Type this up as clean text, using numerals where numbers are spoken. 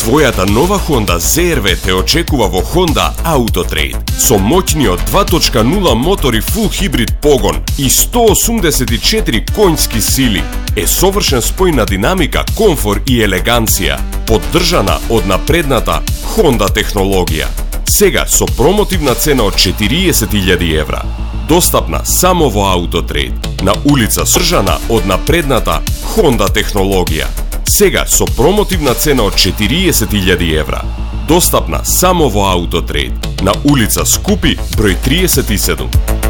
Твојата нова Honda CR-V те очекува во Honda Autotrade. Со моќниот 2.0 мотор и фул хибрид погон и 184 конјски сили е совршен спој на динамика, комфор и елеганција, поддржана од напредната Honda технологија. Сега со промотивна цена од 40.000 евра. Достапна само во Autotrade, на улица Сржана од напредната Honda технологија. Сега со промотивна цена од 40.000 евра. Достапна само во Autotrade, на улица Скупи, број 37.